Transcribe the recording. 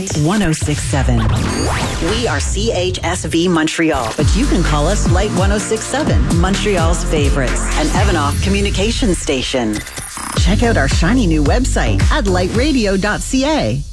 1067. We are CHSV Montreal, but you can call us Light 1067, Montreal's favorites, an Evanoff communication station. Check out our shiny new website at lightradio.ca.